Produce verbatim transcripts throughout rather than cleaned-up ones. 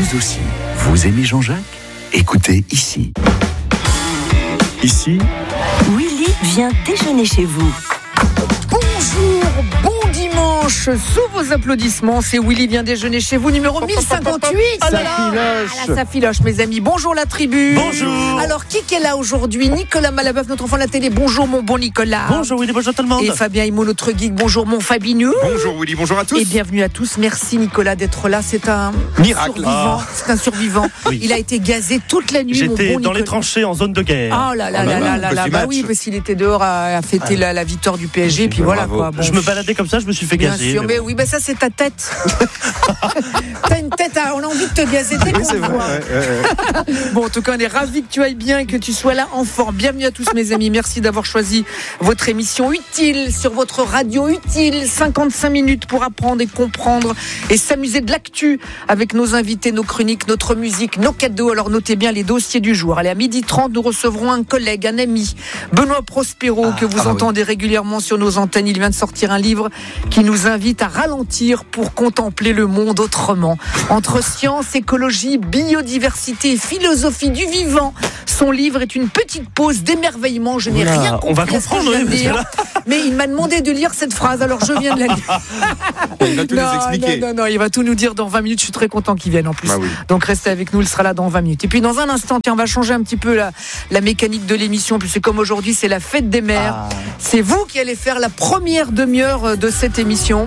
Vous aussi, vous aimez Jean-Jacques ? Écoutez ici. Ici, Willy vient déjeuner chez vous. Bonjour, bon dimanche. Sous vos applaudissements, c'est Willy vient déjeuner chez vous, numéro mille cinquante-huit. Ça Ah là là, filoche. ah là, ça filoche, mes amis. Bonjour la tribu. Bonjour. Alors, qui est là aujourd'hui ? Nicolas Malabeuf, notre enfant de la télé. Bonjour, mon bon Nicolas. Bonjour Willy, bonjour tout le monde. Et Fabien Immo, notre geek. Bonjour, mon Fabinou. Bonjour Willy, bonjour à tous. Et bienvenue à tous. Merci Nicolas d'être là. C'est un Miracle. survivant. Ah. C'est un survivant. Oui. Il a été gazé toute la nuit. mon J'étais bon dans Nicolas. les tranchées en zone de guerre. Oh là là Oh là là là là, là là. petit Bah match. oui, parce qu'il était dehors à, à fêter la, la victoire du P S G. Puis voilà Bravo. quoi. Bon, Je me baladais comme ça, je me suis fait Bien gazer. sûr, mais oui, bah ça c'est ta tête. T'as une tête, à... on a envie de te gazer dès qu'on Oui, c'est te vrai. voit. ouais, ouais, ouais. Bon, en tout cas, on est ravis que tu ailles bien et que tu sois là en forme. Bienvenue à tous mes amis, merci d'avoir choisi votre émission utile sur votre radio utile. cinquante-cinq minutes pour apprendre et comprendre et s'amuser de l'actu avec nos invités, nos chroniques, notre musique, nos cadeaux. Alors notez bien les dossiers du jour. Allez, à midi trente, nous recevrons un collègue, un ami, Benoît Prospero, que vous ah entendez régulièrement sur nos antennes. Il vient de sortir un livre qui nous invite à ralentir pour contempler le monde autrement. Entre science, écologie, biodiversité et philosophie du vivant, son livre est une petite pause d'émerveillement. Je n'ai Oula, rien compris on va à ce que comprendre, je viens de oui, dire, mais il m'a demandé de lire cette phrase, alors je viens de la lire. Il va tout non, nous expliquer. non, non, non, il va tout nous dire dans vingt minutes. Je suis très content qu'il vienne en plus. Bah oui. Donc restez avec nous, il sera là dans vingt minutes. Et puis dans un instant, tiens, on va changer un petit peu la, la mécanique de l'émission, puisque comme aujourd'hui c'est la fête des mères, Ah. c'est vous qui allez faire la première demi-heure de cette émission.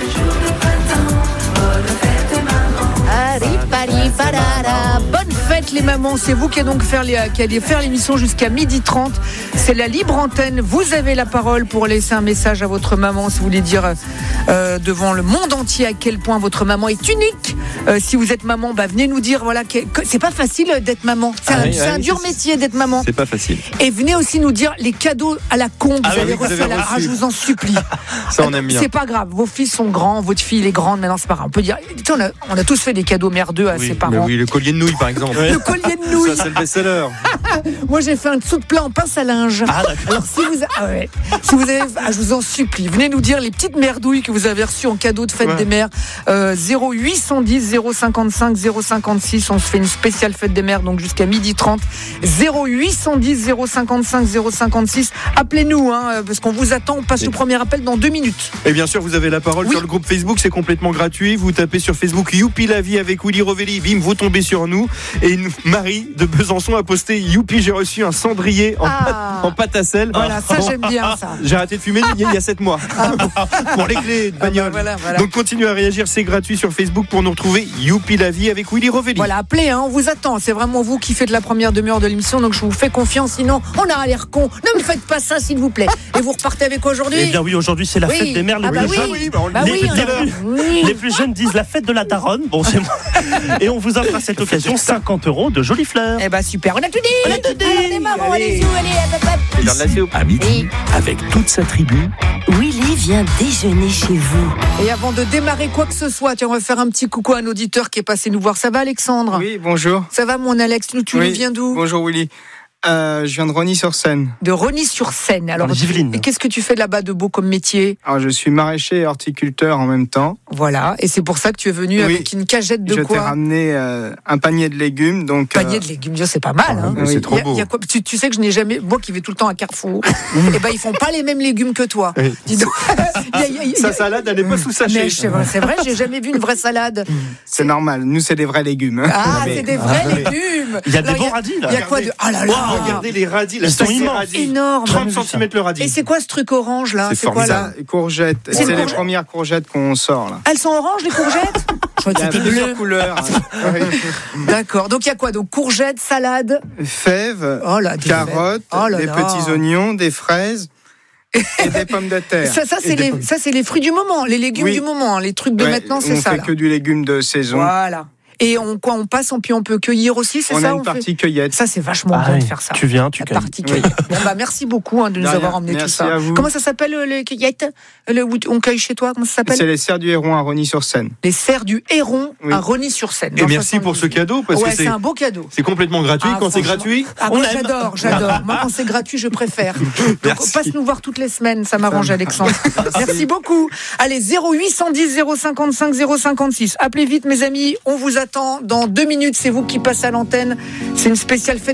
Bonne fête les mamans, c'est vous qui allez donc faire, les, qui allez faire l'émission jusqu'à midi trente. C'est la libre antenne, vous avez la parole pour laisser un message à votre maman si vous voulez dire euh, devant le monde entier à quel point votre maman est unique. Euh, si vous êtes maman, bah, venez nous dire voilà, que, que c'est pas facile d'être maman. C'est Ah un, oui, c'est oui, un dur c'est- métier d'être maman. C'est pas facile. Et venez aussi nous dire les cadeaux à la con que Ah vous oui, avez que vous reçus avez à la- reçus. Ah, je vous en supplie. Ça, on aime bien. C'est pas grave, vos fils sont grands, votre fille est grande, maintenant c'est pas grave. On peut dire, tu sais, on a, on a tous fait des cadeaux merdeux à Oui, ses Mais parents. oui, le collier de nouilles par exemple. Le collier de nouilles. Ça, c'est le best-seller. Moi, j'ai fait un dessous de plat en pince à linge. Ah, d'accord. Alors, si vous, ah ouais. si vous avez, ah, je vous en supplie, venez nous dire les petites merdouilles que vous avez reçues en cadeau de fête Ouais. des mères. Euh, zéro huit cent dix zéro cinquante-cinq zéro cinquante-six. On se fait une spéciale fête des mères, donc jusqu'à midi trente. zéro huit cent dix zéro cinquante-cinq zéro cinquante-six. Appelez-nous, hein, parce qu'on vous attend. On passe Et- le premier appel dans deux minutes. Et bien sûr, vous avez la parole Oui. sur le groupe Facebook, c'est complètement gratuit. Vous tapez sur Facebook Youpi la vie avec Willy Rovelli, bim, vous tombez sur nous. Et une Marie de Besançon a posté Youpi, j'ai reçu un cendrier en, Ah. pâte, en pâte à sel. Voilà, ça Bon, j'aime bien ça. J'ai arrêté de fumer il y a- il y a sept mois pour les clés de Ah bah bagnole. voilà, voilà. Donc continuez à réagir, c'est gratuit sur Facebook pour nous retrouver. Youpi la vie avec Willy Rovelli. Voilà, appelez, hein, on vous attend. C'est vraiment vous qui faites la première demi-heure de l'émission, donc je vous fais confiance. Sinon, on aura l'air con. Ne me faites pas ça, s'il vous plaît. Et vous repartez avec quoi aujourd'hui ? Eh bien oui, aujourd'hui c'est la Oui. fête des mères. Les, Ah bah plus oui. jeunes, oui, bah on le Bah dit. oui, les, on les a- plus, oui. les plus jeunes disent la fête de la daronne. Bon, c'est moi. Et on vous offre à cette occasion cinquante euros de jolies fleurs. Eh ben super, on a tout dit. On a tout dit. Allez, on est marrant, Allez. allez-y, allez, hop, hop, hop. C'est l'heure de la soupe. à midi, avec toute sa tribu, Willy vient déjeuner chez vous. Et avant de démarrer quoi que ce soit, tiens, on va faire un petit coucou à un auditeur qui est passé nous voir. Ça va, Alexandre ? Oui, bonjour. Ça va, mon Alex ? Tu tu Oui. nous viens d'où ? Bonjour Willy. Euh, je viens de Rosny-sur-Seine. De Rosny-sur-Seine. Alors, Dans les Yvelines. et qu'est-ce que tu fais là-bas de beau comme métier ? Alors je suis maraîcher et horticulteur en même temps. Voilà. Et c'est pour ça que tu es venu Oui. avec une cagette de je t'ai quoi ? ramené euh, un panier de légumes. Donc, Panier euh, de légumes, c'est pas mal. Hein. Mais c'est Oui. trop Il y a- beau. il y a quoi tu, tu sais que je n'ai jamais, moi qui vais tout le temps à Carrefour, et ben ils font pas les mêmes légumes que toi. Oui. Dis donc. Il y a- il y a- il y a- Sa salade, elle n'est pas sous sachet. Mais c'est vrai, c'est vrai, j'ai jamais vu une vraie salade. c'est normal. Nous, c'est des vrais légumes. hein. Ah, Mais- c'est des vrais Ah, oui. légumes. Il y a des Alors, bons radis là. Il y a quoi de Ah là là. Wow, regardez les radis, la Ils sont taille des immenses. radis. Énorme. trente centimètres le radis. Et c'est quoi ce truc orange là C'est quoi là formidable. Ça, courgettes. C'est C'est une les courgette. premières courgettes qu'on sort là. Elles sont oranges les courgettes Je crois Il y que a c'était plusieurs bleu. couleurs. hein. Oui. D'accord. Donc il y a quoi Donc courgettes, salade. Fèves, Oh là, des carottes, fèves. Oh là des là. petits oignons, des fraises et des pommes de terre. Ça, ça c'est Et des les, pommes- ça c'est les fruits du moment, les légumes Oui. du moment, hein. Les trucs de Ouais, maintenant c'est on ça. fait là. que du légume de saison. Voilà. Et on quoi On passe, puis on peut cueillir aussi, c'est On ça a une on partie fait cueillette. Ça c'est vachement Ah bien oui. de faire ça. Tu viens, tu La cueilles. partie cueillette. Bon bah merci beaucoup hein, de nous De avoir rien. emmené tout Merci ça. à vous. Comment ça s'appelle euh, les cueillettes Le où on cueille chez toi Comment ça C'est s'appelle les serres du Héron à Rosny-sur-Seine. Les serres du Héron Oui. à Rosny-sur-Seine. Et dans merci pour ce soixante-dix. cadeau, parce Ouais, que c'est c'est un beau cadeau. c'est complètement gratuit. Ah, Quand c'est franchement. gratuit, Ah, On moi aime. j'adore, j'adore. Moi quand c'est gratuit, je préfère. Donc Merci. passe nous voir toutes les semaines, ça m'arrange Ça Alexandre. Merci beaucoup. Allez, zéro huit cent dix zéro cinquante-cinq zéro cinquante-six. Appelez vite mes amis, on vous attend. attend dans deux minutes. C'est vous qui passez à l'antenne. C'est une spéciale fête